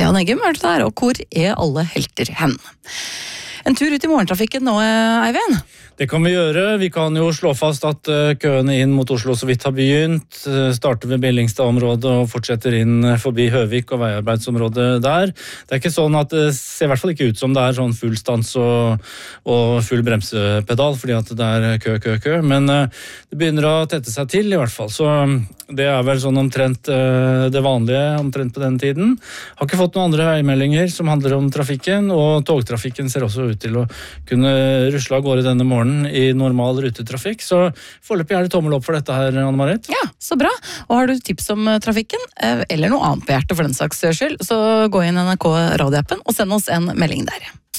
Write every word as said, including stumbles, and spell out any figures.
Jan Eggum hørte der, og hvor er alle helter hen? En tur ut i morgentrafikken nå, Eivind? Det kan vi gjøre. Vi kan jo slå fast at køene inn mot Oslo så vidt har begynt. Starter ved Billingstad-området og fortsetter inn forbi Høvik og veiarbeidsområdet der. Det er ikke sånn at det ser i hvert fall ikke ut som det er sånn full stans og, og full bremsepedal, fordi at det er kø, kø, kø. Men det begynner å tette seg til i hvert fall. Så det er vel sånn omtrent det vanlige, omtrent på den tiden. Har ikke fått noen andre veimeldinger som handler om trafikken, og togtrafikken ser også ut til å kunne rusle av gårde denne morgenen i normal rutetrafikk, så foreløpig er det tommel opp for dette her, Anne-Marit. Ja, så bra. Og har du tips om trafikken, eller noe annet på hjertet for den saks skyld, så gå inn i N R K radioappen og send oss en melding der.